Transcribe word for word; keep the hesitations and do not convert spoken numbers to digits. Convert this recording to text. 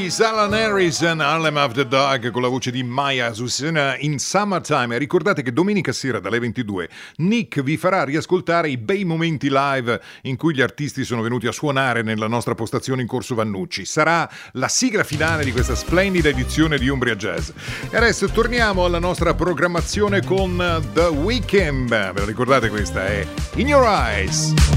Eyes, Alan Harrison, Harlem After Dark con la voce di Maya Susana in Summertime. Ricordate che domenica sera dalle ventidue Nick vi farà riascoltare i bei momenti live in cui gli artisti sono venuti a suonare nella nostra postazione in Corso Vannucci. Sarà la sigla finale di questa splendida edizione di Umbria Jazz. E adesso torniamo alla nostra programmazione con The Weeknd. Ve la ricordate, questa è In Your Eyes.